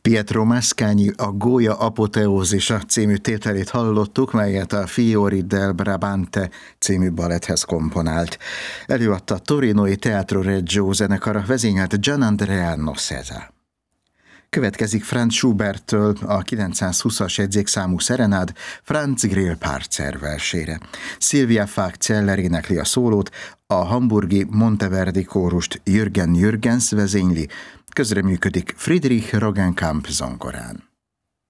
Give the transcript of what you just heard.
Pietro Mascagni a Gólya apoteózisa című tételét hallottuk, melyet a Fiori del Brabante című baletthez komponált. Előadta a torinói Teatro Reggio zenekara, vezényelt Gianandrea Noceza. Következik Franz Schuberttől a 920-as jegyzékszámú szerenád Franz Grillparzer versére. Silvia Fag-Zeller énekli a szólót, a hamburgi Monteverdi kórust Jürgen Jürgens vezényli, közreműködik Friedrich Rogenkamp zongorán.